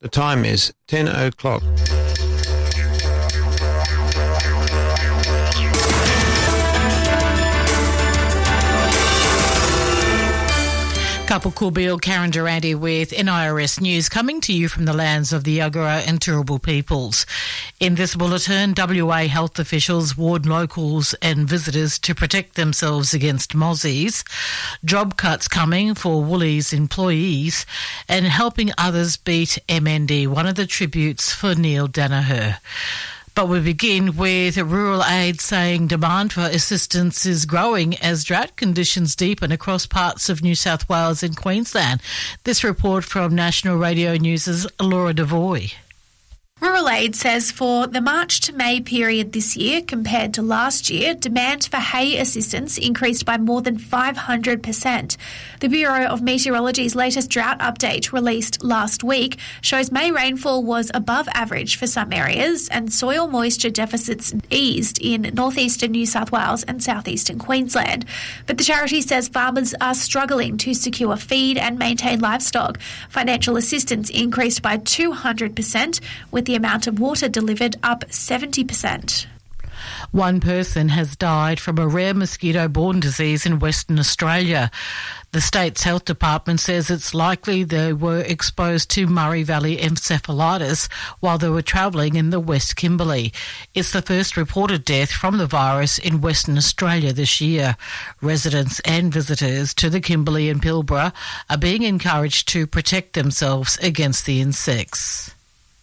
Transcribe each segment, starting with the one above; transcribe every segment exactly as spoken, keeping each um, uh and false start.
The time is ten o'clock. Kapil Kubil, Karen Durante with N I R S News, coming to you from the lands of the Yagara and Turrbal peoples. In this bulletin, W A health officials warn locals and visitors to protect themselves against mozzies, job cuts coming for Woolies employees, and helping others beat M N D, one of the tributes for Neil Danaher. But we begin with Rural Aid saying demand for assistance is growing as drought conditions deepen across parts of New South Wales and Queensland. This report from National Radio News' Laura Devoy. Rural Aid says for the March to May period this year compared to last year, demand for hay assistance increased by more than five hundred percent. The Bureau of Meteorology's latest drought update released last week shows May rainfall was above average for some areas and soil moisture deficits eased in northeastern New South Wales and southeastern Queensland. But the charity says farmers are struggling to secure feed and maintain livestock. Financial assistance increased by two hundred percent, with the amount of water delivered up seventy percent. One person has died from a rare mosquito-borne disease in Western Australia. The state's health department says it's likely they were exposed to Murray Valley encephalitis while they were travelling in the West Kimberley. It's the first reported death from the virus in Western Australia this year. Residents and visitors to the Kimberley and Pilbara are being encouraged to protect themselves against the insects.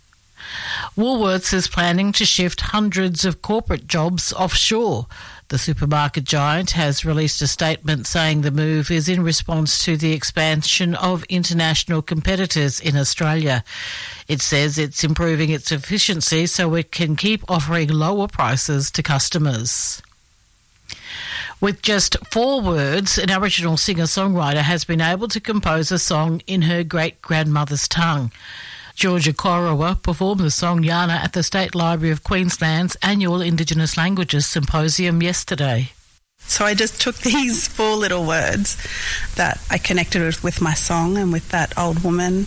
Woolworths is planning to shift hundreds of corporate jobs offshore. The supermarket giant has released a statement saying the move is in response to the expansion of international competitors in Australia. It says it's improving its efficiency so it can keep offering lower prices to customers. With just four words, an Aboriginal singer-songwriter has been able to compose a song in her great-grandmother's tongue. Georgia Korowa performed the song Yana at the State Library of Queensland's annual Indigenous Languages Symposium yesterday. So I just took these four little words that I connected with, with my song and with that old woman,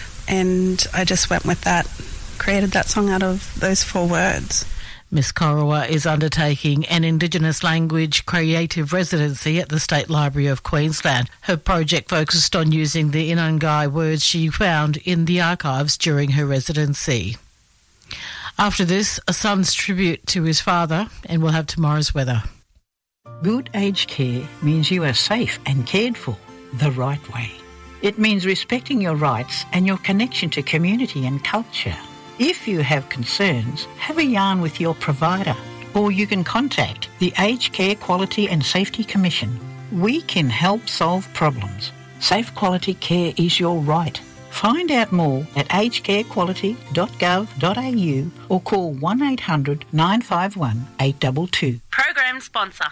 and I just went with that, created that song out of those four words. Miss Korowa is undertaking an Indigenous language creative residency at the State Library of Queensland. Her project focused on using the Inangai words she found in the archives during her residency. After this, a son's tribute to his father, and we'll have tomorrow's weather. Good aged care means you are safe and cared for the right way. It means respecting your rights and your connection to community and culture. If you have concerns, have a yarn with your provider, or you can contact the Aged Care Quality and Safety Commission. We can help solve problems. Safe quality care is your right. Find out more at aged care quality dot gov dot a u or call one eight hundred nine five one eight two two. Program sponsor.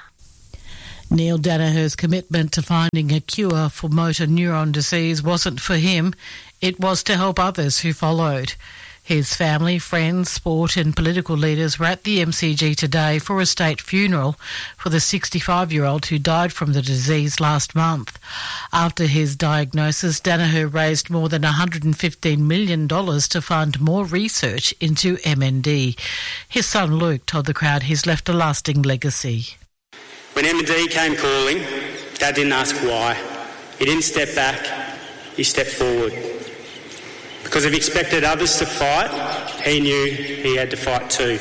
Neil Danaher's commitment to finding a cure for motor neuron disease wasn't for him, it was to help others who followed. His family, friends, sport and political leaders were at the M C G today for a state funeral for the sixty-five-year-old who died from the disease last month. After his diagnosis, Danaher raised more than one hundred fifteen million dollars to fund more research into M N D. His son Luke told the crowd he's left a lasting legacy. When M N D came calling, Dad didn't ask why. He didn't step back, he stepped forward. Because if he expected others to fight, he knew he had to fight too.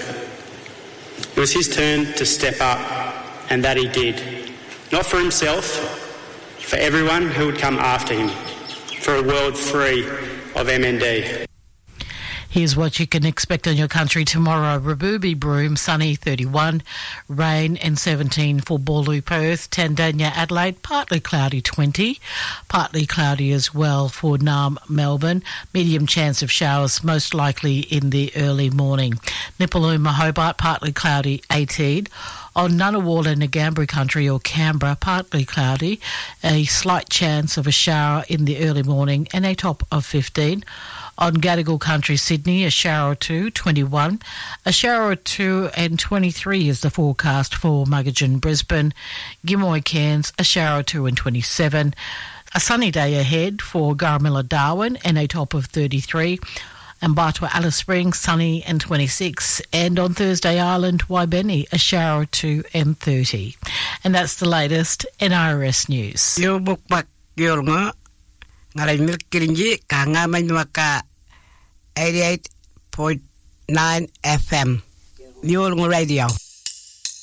It was his turn to step up, and that he did. Not for himself, for everyone who would come after him, for a world free of M N D. Here's what you can expect on your country tomorrow. Raboobie, Broome, sunny thirty-one, rain and seventeen for Boorloo, Perth, Tandanya, Adelaide, partly cloudy twenty, partly cloudy as well for Naarm, Melbourne, medium chance of showers most likely in the early morning. Nipaluma, Hobart, partly cloudy eighteen. On Ngunnawal and Ngambri country or Canberra, partly cloudy, a slight chance of a shower in the early morning and a top of fifteen. On Gadigal country, Sydney, a shower or two, twenty-one. A shower or two and twenty-three is the forecast for Muggeridge, Brisbane. Gimoy, Cairns, a shower or two and twenty-seven. A sunny day ahead for Garamilla, Darwin, and a top of thirty-three. And Bartua Alice Springs, sunny and twenty-six. And on Thursday Island, Waibeni, a shower of two and thirty. And that's the latest N R S news. Yo bukpak yornga ngarai milkirinji kanga mainwaka eighty-eight point nine F M. Yornga Radio.